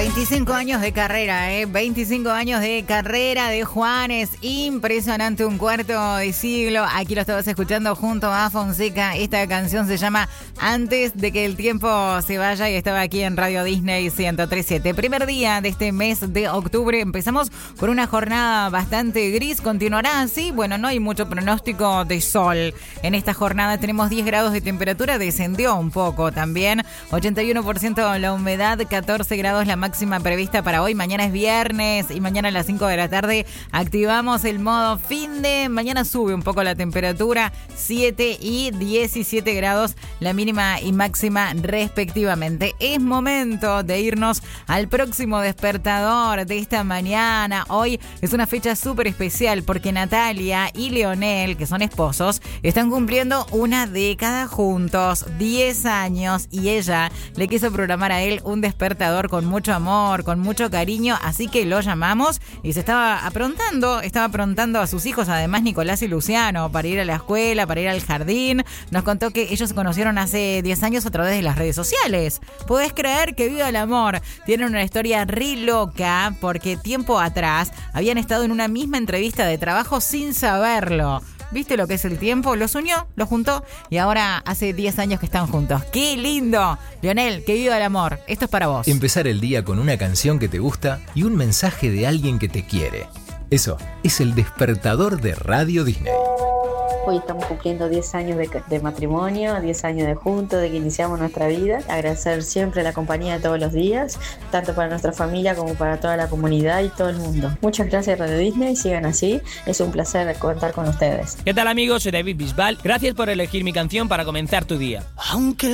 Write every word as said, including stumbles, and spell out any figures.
veinticinco años de carrera, ¿eh? veinticinco años de carrera de Juanes. Impresionante, un cuarto de siglo. Aquí lo estabas escuchando junto a Fonseca. Esta canción se llama Antes de que el tiempo se vaya y estaba aquí en Radio Disney ciento tres punto siete. Primer día de este mes de octubre. Empezamos con una jornada bastante gris. ¿Continuará así? Bueno, no hay mucho pronóstico de sol. En esta jornada tenemos diez grados de temperatura. Descendió un poco también. ochenta y uno por ciento la humedad, catorce grados la máxima prevista para hoy. Mañana es viernes y mañana a las cinco de la tarde activamos el modo fin de. Mañana sube un poco la temperatura, siete y diecisiete grados la mínima y máxima respectivamente. Es momento de irnos al próximo despertador de esta mañana. Hoy es una fecha súper especial porque Natalia y Leonel, que son esposos, están cumpliendo una década juntos, diez años, y ella le quiso programar a él un despertador con mucho amor, con mucho cariño, así que lo llamamos y se estaba aprontando, estaba aprontando a sus hijos, además Nicolás y Luciano, para ir a la escuela, para ir al jardín. Nos contó que ellos se conocieron hace diez años a través de las redes sociales. ¿Podés creer? Que viva el amor. Tienen una historia re loca porque tiempo atrás habían estado en una misma entrevista de trabajo sin saberlo. ¿Viste lo que es el tiempo? Los unió, los juntó y ahora hace diez años que están juntos. ¡Qué lindo! Leonel, que viva el amor. Esto es para vos. Empezar el día con una canción que te gusta y un mensaje de alguien que te quiere. Eso es el despertador de Radio Disney. Hoy estamos cumpliendo diez años de, de matrimonio, diez años de juntos, de que iniciamos nuestra vida. Agradecer siempre la compañía de todos los días, tanto para nuestra familia como para toda la comunidad y todo el mundo. Muchas gracias Radio Disney, sigan así. Es un placer contar con ustedes. ¿Qué tal amigos? Soy David Bisbal. Gracias por elegir mi canción para comenzar tu día. Aunque